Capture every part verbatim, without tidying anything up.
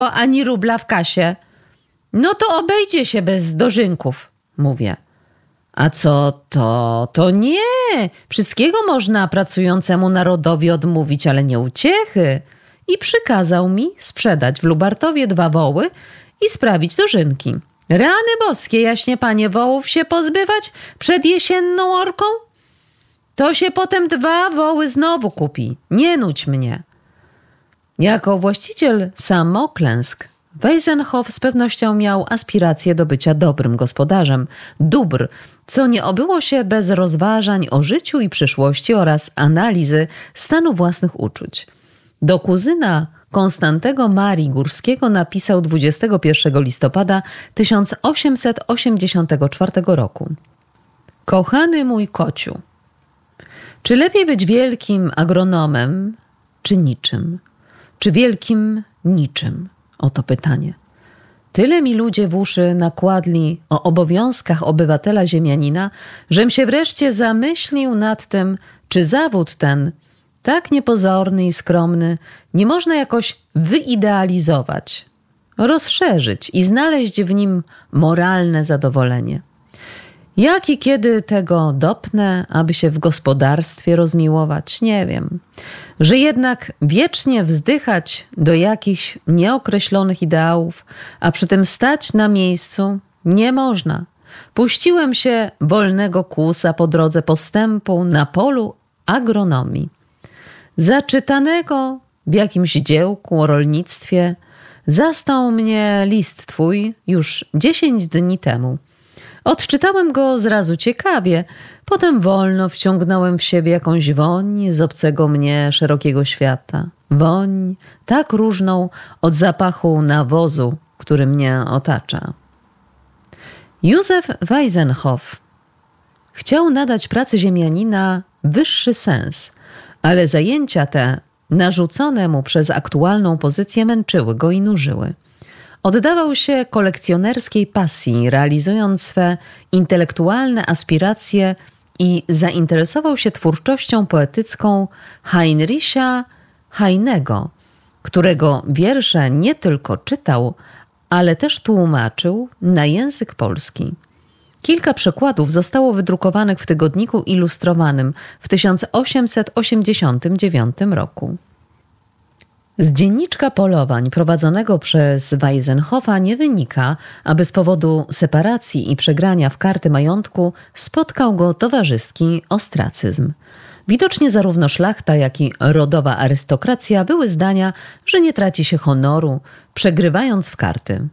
ani rubla w kasie. No to obejdzie się bez dożynków, mówię. A co to? To nie. Wszystkiego można pracującemu narodowi odmówić, ale nie uciechy. I przykazał mi sprzedać w Lubartowie dwa woły i sprawić dożynki. Rany boskie, jaśnie panie, wołów się pozbywać przed jesienną orką? To się potem dwa woły znowu kupi. Nie nudź mnie. Jako właściciel samoklęsk Wejsenhof z pewnością miał aspiracje do bycia dobrym gospodarzem dóbr, co nie obyło się bez rozważań o życiu i przyszłości oraz analizy stanu własnych uczuć. Do kuzyna Konstantego Marii Górskiego napisał dwudziestego pierwszego listopada tysiąc osiemset osiemdziesiątego czwartego roku. Kochany mój kociu, czy lepiej być wielkim agronomem, czy niczym? Czy wielkim niczym? Oto pytanie. Tyle mi ludzie w uszy nakładli o obowiązkach obywatela ziemianina, żem się wreszcie zamyślił nad tym, czy zawód ten, tak niepozorny i skromny, nie można jakoś wyidealizować, rozszerzyć i znaleźć w nim moralne zadowolenie. Jak i kiedy tego dopnę, aby się w gospodarstwie rozmiłować, nie wiem. Że jednak wiecznie wzdychać do jakichś nieokreślonych ideałów, a przy tym stać na miejscu nie można. Puściłem się wolnego kłusa po drodze postępu na polu agronomii. Zaczytanego w jakimś dziełku o rolnictwie zastał mnie list twój już dziesięć dni temu. Odczytałem go zrazu ciekawie, potem wolno wciągnąłem w siebie jakąś woń z obcego mnie szerokiego świata. Woń tak różną od zapachu nawozu, który mnie otacza. Józef Wejsenhof chciał nadać pracy ziemianina wyższy sens, ale zajęcia te, narzucone mu przez aktualną pozycję, męczyły go i nużyły. Oddawał się kolekcjonerskiej pasji, realizując swe intelektualne aspiracje i zainteresował się twórczością poetycką Heinricha Heinego, którego wiersze nie tylko czytał, ale też tłumaczył na język polski. Kilka przykładów zostało wydrukowanych w tygodniku ilustrowanym w tysiąc osiemset osiemdziesiątym dziewiątym roku. Z dzienniczka polowań prowadzonego przez Wejsenhofa nie wynika, aby z powodu separacji i przegrania w karty majątku spotkał go towarzyski ostracyzm. Widocznie zarówno szlachta, jak i rodowa arystokracja były zdania, że nie traci się honoru, przegrywając w karty.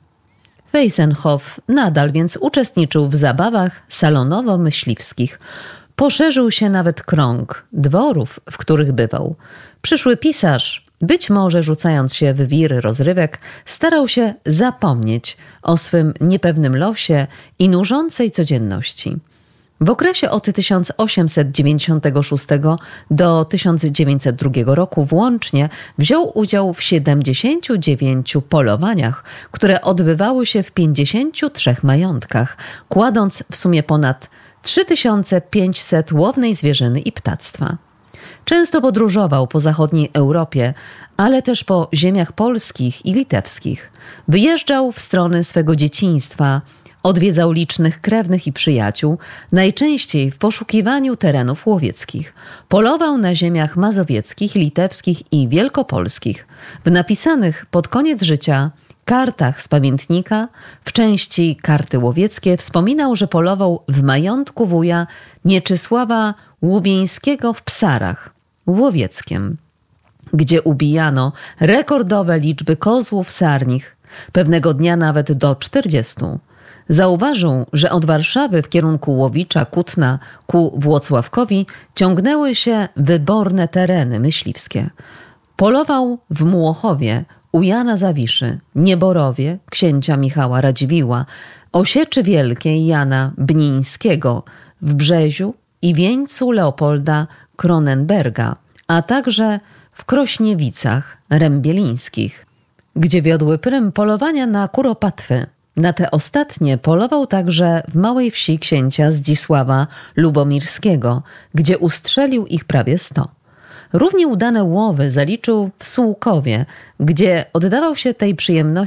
Wejsenhof nadal więc uczestniczył w zabawach salonowo-myśliwskich. Poszerzył się nawet krąg dworów, w których bywał. Przyszły pisarz, być może rzucając się w wiry rozrywek, starał się zapomnieć o swym niepewnym losie i nużącej codzienności. W okresie od tysiąc osiemset dziewięćdziesiątego szóstego do tysiąc dziewięćset drugiego roku włącznie wziął udział w siedemdziesięciu dziewięciu polowaniach, które odbywały się w pięćdziesięciu trzech majątkach, kładąc w sumie ponad trzy tysiące pięćset łownej zwierzyny i ptactwa. Często podróżował po zachodniej Europie, ale też po ziemiach polskich i litewskich. Wyjeżdżał w strony swego dzieciństwa, odwiedzał licznych krewnych i przyjaciół, najczęściej w poszukiwaniu terenów łowieckich. Polował na ziemiach mazowieckich, litewskich i wielkopolskich. W napisanych pod koniec życia kartach z pamiętnika, w części Karty łowieckie, wspominał, że polował w majątku wuja Mieczysława Łubieńskiego w Psarach, łowieckiem, gdzie ubijano rekordowe liczby kozłów sarnich, pewnego dnia nawet do czterdziestu. Zauważył, że od Warszawy w kierunku Łowicza, Kutna ku Włocławkowi ciągnęły się wyborne tereny myśliwskie. Polował w Młochowie u Jana Zawiszy, Nieborowie księcia Michała Radziwiłła, Osieczy Wielkiej Jana Bnińskiego, w Brzeziu i Wieńcu Leopolda Kronenberga, a także w Krośniewicach Rębielińskich, gdzie wiodły prym polowania na kuropatwy. Na te ostatnie polował także w małej wsi księcia Zdzisława Lubomirskiego, gdzie ustrzelił ich prawie sto. Równie udane łowy zaliczył w Sułkowie, gdzie oddawał się tej przyjemności